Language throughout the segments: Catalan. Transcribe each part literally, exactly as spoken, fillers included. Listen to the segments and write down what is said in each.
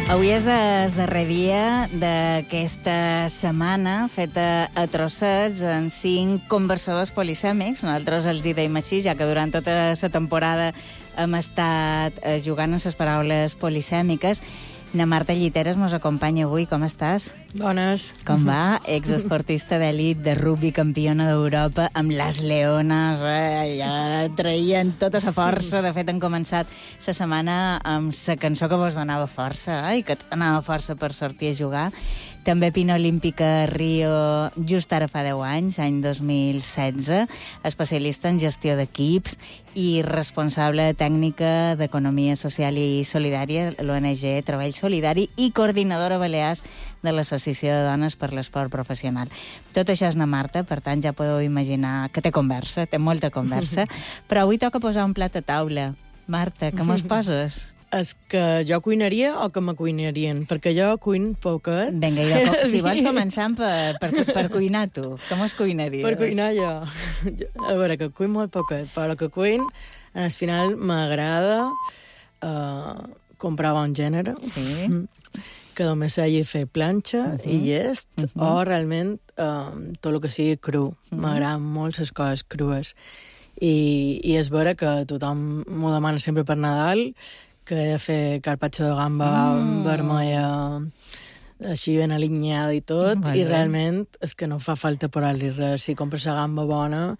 Avui és el darrer dia d'aquesta setmana feta a trossets en cinc conversadors polisèmics. Nosaltres els hi deim així, ja que durant tota la temporada hem estat jugant amb les paraules polisèmiques. Na Marta Lliteres mos acompanya avui. Com estàs? Bones. Com va? Exesportista d'elit de rugby, campiona d'Europa, amb les leones, eh? Ja traien tota la força. De fet, han començat la setmana amb la cançó que vos donava força, eh? I que donava força per sortir a jugar. També Pina Olímpica a Rio, just ara fa deu anys, any dos mil setze, especialista en gestió d'equips i responsable tècnica d'Economia Social i Solidària, l'O N G Treball Solidari, i coordinadora Balears de l'Associació de Dones per l'Esport Professional. Tot això és na Marta, per tant ja podeu imaginar que té conversa, té molta conversa, però avui toca posar un plat a taula. Marta, què mos poses? És que jo cuinaria o que me cuinarien? Perquè jo cuin poquet. Vinga, i de poc, si vols començar per, per, per cuinar tu, com es cuinaries? Per cuinar jo. A veure, que cuin molt poquet, però que cuin, al final m'agrada uh, comprar bon gènere, sí. que només s'hagi fer planxa uh -huh. i llest, uh -huh. o realment uh, tot el que sigui cru. Uh -huh. M'agraden molt les coses crues. I, i és vera que tothom m'ho demana sempre per Nadal, que he de fer carpaccio de gamba mm. vermella, així ben alinyada i tot, vale. I realment és que no fa falta posar-li res. Si compres la gamba bona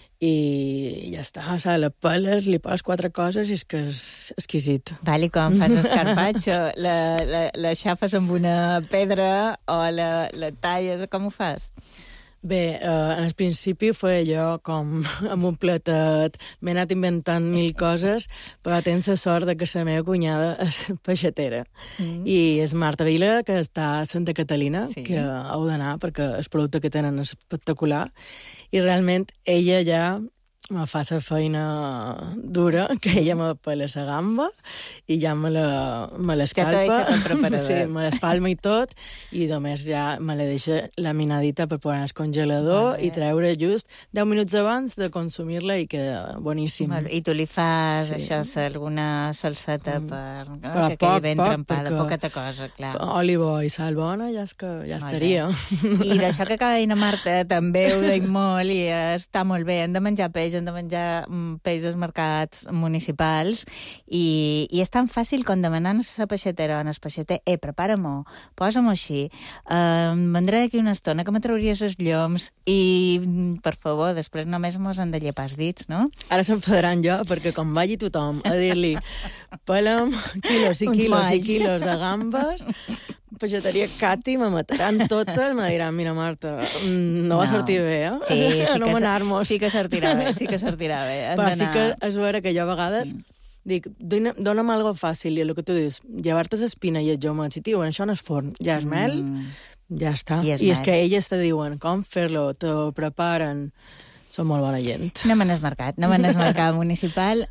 i ja està, saps? La peles, li poses quatre coses i és que és exquisit. Vale, com fas el carpaccio? la, la, la xafes amb una pedra o la, la talles? Com ho fas? Bé, eh, en el principi feia jo com amb un platet, m'he anat inventant mil coses, però tens la sort de que la meva cunyada és peixatera. Mm. I és Marta Vila, que està a Santa Catalina, sí. que heu d'anar perquè el producte que tenen és espectacular. I realment ella ja me fa la feina dura, que ella me pela la gamba i ja me la me l'escalpa. Sí, me l'espalma i tot, i només ja me la deixa laminadita per posar al congelador i treure just deu minuts abans de consumir-la i queda boníssim. I tu li fas, sí. això, alguna salseta mm. per... No? Però que poc, quedi ben poc, trempada, perquè poqueta cosa, clar. Oli bo i sal bona ja és que ja molt estaria. Bé. I d'això que acaba de dir Marta, també ho deim molt i està molt bé. Hem de menjar peix, hem de menjar peix dels mercats municipals i, i és tan fàcil com demanar a la peixatera o al peixater, eh, prepara-m'ho, posa-m'ho així, eh, vendré d'aquí una estona, que me trauries els lloms i, per favor, després només mos han de llepar els dits, no? Ara s'enfadaran jo, perquè com vagi tothom a dir-li pela'm quilos i quilos i quilos de gambes, peixateria Cati, me mataran totes, me diran, mira, Marta, no, no va sortir bé, eh? Sí, sí, Anomenar-nos. Sí que sortirà bé, sí que sortirà bé. Però sí que és vera que jo a vegades mm. dic, dona'm algo fàcil, i el que tu dius, llevar-te l'espina i el jomet, si diuen, això no és forn, ja és mel, mm. ja està. I és, I és que elles te diuen com fer-lo, te preparen... Són molt bona gent. Anem al mercat, anem al mercat municipal.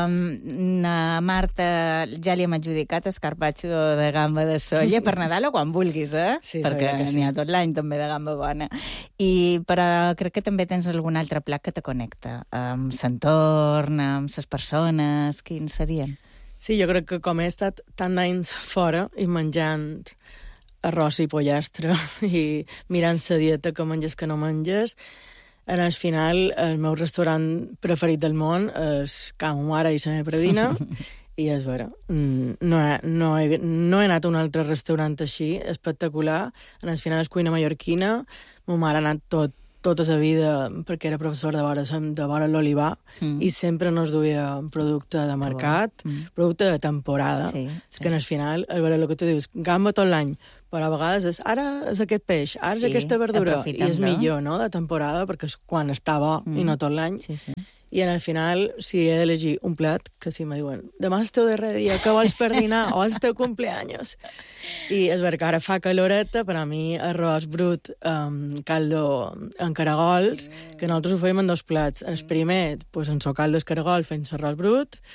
Um, na Marta ja li hem adjudicat el carpaccio de gamba de soia per Nadal o quan vulguis, eh? Sí, perquè sí. n'hi ha tot l'any també de gamba bona. I, però crec que també tens algun altre plat que te connecta amb l'entorn, amb les persones. Quins serien? Sí, jo crec que com he estat tant d'anys fora i menjant arròs i pollastre i mirant la dieta que menges que no menges, en el final, el meu restaurant preferit del món és Can Mare i la meva predina, i és vera, no he, no, he, no he anat a un altre restaurant així, espectacular. En el final és cuina mallorquina, ma mare ha anat tot, tota la vida, perquè era professor de vora, de vora l'Olivar, mm. i sempre no es duia producte de mercat, mm. producte de temporada. Sí, sí. És que en el final, a veure el que tu dius, gamba tot l'any, però a vegades és, ara és aquest peix, ara sí, és aquesta verdura, i és millor, no?, de temporada, perquè és quan està bo, mm. i no tot l'any. Sí, sí. I en el final, si he d'elegir un plat, que si me diuen, demà és el teu darrer dia, què vols per dinar? O és el teu cumpleaños? I és veritat que ara fa caloreta, per a mi arròs brut, um, caldo en caragols, mm. que nosaltres ho fèiem en dos plats. El primer, pues, en so caldo és caragol, fent arròs brut,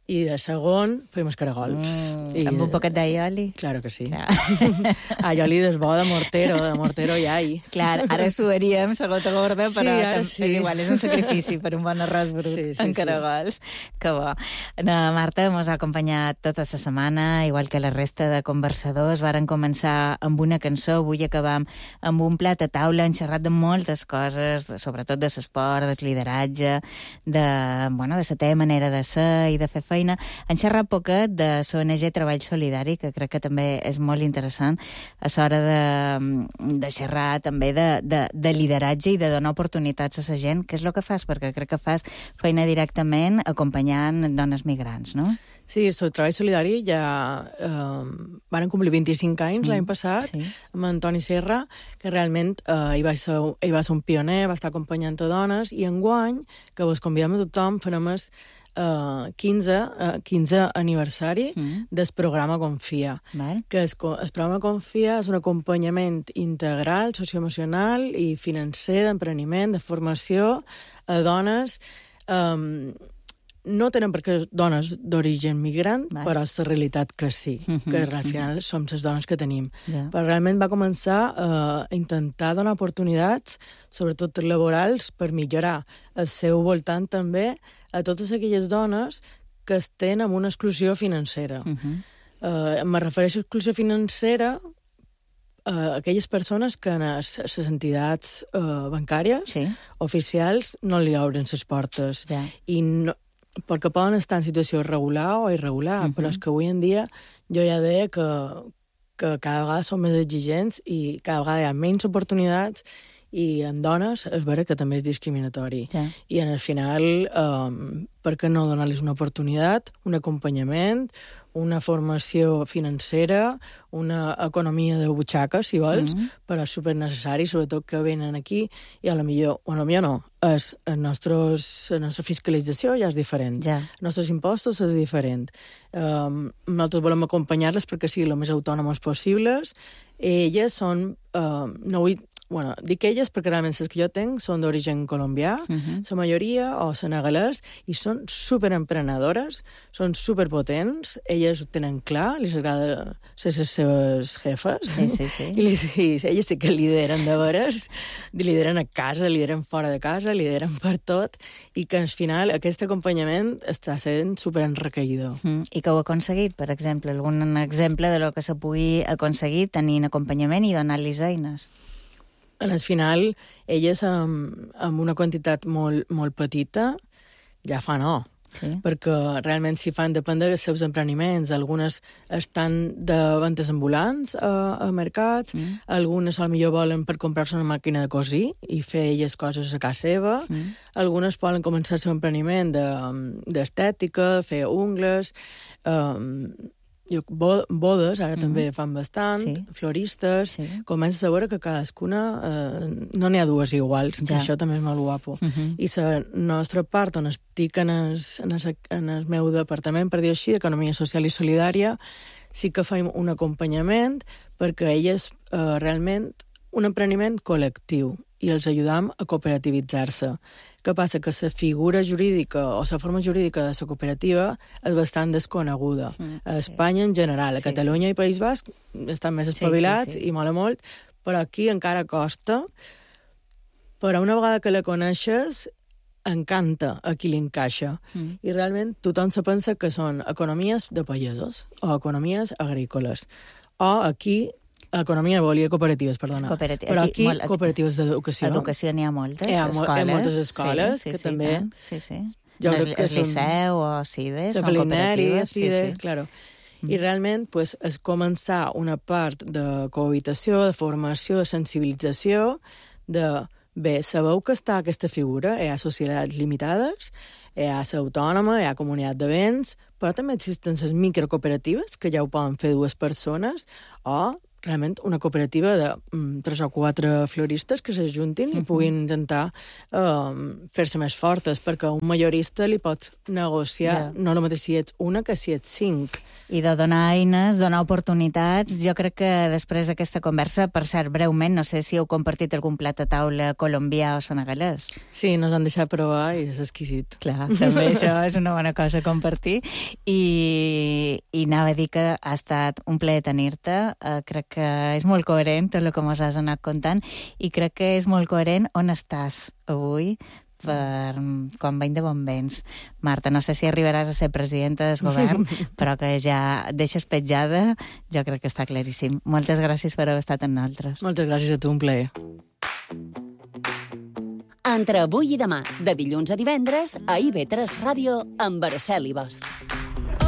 i de segon fem els caragols. Mm, I, amb un poquet d'aioli? Claro que sí. Clar. Aioli des bo de mortero, de mortero i ai. Clar, ara suaríem segota gorda, Sí, però ara tam- sí. és igual, és un sacrifici per un bon arròs brut Sí, sí, amb sí. caragols. Que bo. La Marta mos ha acompanyat tota la setmana, igual que la resta de conversadors. Varen començar amb una cançó, avui acabam amb un plat a taula, han xerrat de moltes coses, de, sobretot de l'esport, del lideratge, de, bueno, de la teva manera de ser i de fer feina. Han xerrat poquet de l'O N G Treball Solidari, que crec que també és molt interessant, a l'hora de, de xerrar també de, de, de lideratge i de donar oportunitats a la gent. Què és el que fas? Perquè crec que fas feina directament acompanyant dones migrants, no? Sí, el Treball Solidari ja eh, van complir vint-i-cinc anys mm, l'any passat, sí. amb Antoni Serra, que realment eh, ell, va ser, ell va ser un pioner, va estar acompanyant a dones, i enguany, que vos convidem a tothom, farem el Uh, quinze, uh, quinze aniversari mm. del programa Confia. Val. Que es, el programa Confia és un acompanyament integral, socioemocional i financer d'empreniment, de formació a dones. Um, no tenen per què dones d'origen migrant, Val. Però és la realitat que sí, mm-hmm, que al final mm-hmm. som les dones que tenim. Yeah. Però realment va començar uh, a intentar donar oportunitats, sobretot laborals, per millorar el seu voltant també a totes aquelles dones que estan en una exclusió financera. Uh-huh. Uh, me refereixo a exclusió financera a aquelles persones que en les entitats uh, bancàries sí. oficials no li obren les portes. Ja. I no, perquè poden estar en situació regular o irregular, uh-huh. però és que avui en dia jo ja deia que, que cada vegada som més exigents i cada vegada hi ha menys oportunitats i en dones és vera que també és discriminatori. Sí. I en el final, um, per què no donar-los una oportunitat, un acompanyament, una formació financera, una economia de butxaca, si vols, mm-hmm. però és supernecessari, sobretot que venen aquí i a la millor, o a la millor no, és, el nostres, la nostra fiscalització ja és diferent. Ja. Els nostres impostos és diferent. Um, nosaltres volem acompanyar-les perquè siguin el més autònomes possibles. Elles són... Um, no vull Bueno, dic elles perquè realment les que jo tenc són d'origen colombià, uh-huh. la majoria, o senegalès, i són superemprenedores, són superpotents, elles ho tenen clar, els agrada ser les seves jefes, sí, sí, sí. I, les, i elles sí que lideren de veres, lideren a casa, lideren fora de casa, lideren per tot, i que al final aquest acompanyament està sent superenriquidor. Uh-huh. I que ho ha aconseguit, per exemple, algun exemple de lo que se pugui aconseguir tenint acompanyament i donar-los eines? En el final, elles amb, amb una quantitat molt, molt petita ja fan no. Sí. Perquè realment si fan depèn dels seus empreniments. Algunes estan de ventes ambulants a, a mercats, mm. algunes potser volen per comprar-se una màquina de cosir i fer elles coses a casa seva, mm. algunes volen començar el seu empreniment d'estètica, de, fer ungles... Um, Jo, bodes, ara mm-hmm. també fan bastant, sí. floristes, sí. comença a veure que cadascuna eh, no n'hi ha dues iguals, ja. Que això també és molt guapo. Mm-hmm. I la nostra part, on estic en el, en, el, en el meu departament, per dir així, d'Economia Social i Solidària, sí que fem un acompanyament perquè elles eh, realment un empreniment col·lectiu i els ajudam a cooperativitzar-se. Què passa? Que la figura jurídica o la forma jurídica de la cooperativa és bastant desconeguda. Mm, a Espanya sí. en general, a sí, Catalunya sí. i País Basc estan més espavilats sí, sí, sí. i mola molt, però aquí encara costa. Però una vegada que la coneixes, encanta a qui li encaixa. Mm. I realment tothom se pensa que són economies de pagesos o economies agrícoles. O aquí... Economia, volia cooperatives, perdona. Cooperati- Però aquí, aquí molt, cooperatives d'educació. Educació n'hi ha moltes, hi ha, escoles. Hi ha moltes escoles, sí, sí, que sí, també... Tant. Sí, sí. Jo el, crec que el Liceu o CIDES són Felineri, cooperatives. CIDES, sí, sí. claro. Mm. I realment pues, és començar una part de cohabitació, de formació, de sensibilització, de... Bé, sabeu que està aquesta figura, hi ha societats limitades, hi ha l'autònoma, hi ha comunitat de béns, però també existen les microcooperatives, que ja ho poden fer dues persones, o realment una cooperativa de mm, tres o quatre floristes que s'ajuntin i puguin intentar um, fer-se més fortes, perquè a un majorista li pots negociar, yeah. no el mateix si ets una que si ets cinc. I de donar eines, donar oportunitats. Jo crec que després d'aquesta conversa, per cert, breument, no sé si heu compartit algun plat a taula colombià o senegalès. Sí, nos han deixat provar i és exquisit. Clar, també això és una bona cosa a compartir. I, i anava a dir que ha estat un plaer tenir-te. Uh, crec que és molt coherent tot el que mos has anat contant i crec que és molt coherent on estàs avui per quan venim de bon vents. Marta, no sé si arribaràs a ser presidenta del govern, però que ja deixes petjada, jo crec que està claríssim. Moltes gràcies per haver estat amb nosaltres. Moltes gràcies a tu, un plaer. Entre avui i demà, de dilluns a divendres, a I V tres Ràdio, amb Araceli Bosch.